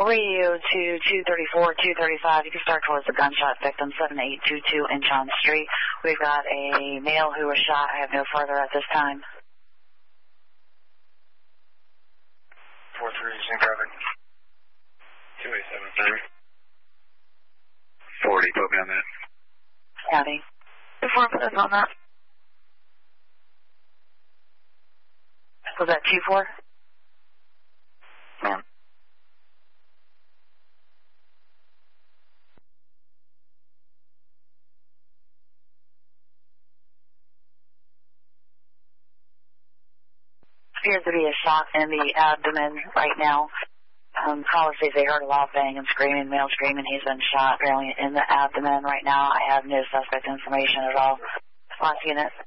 Radio to 234, 235. You can start towards the gunshot victim, 7822 Inchon Street. We've got a male who was shot. I have no further at this time. 4-3, same traffic. 287, 40, put me on that. County. Before I put us on that. Was that 2-4? Yeah. Appears to be a shot in the abdomen right now. Caller says they heard a loud bang and screaming, male screaming. He's been shot apparently in the abdomen right now. I have no suspect information at all. Response unit.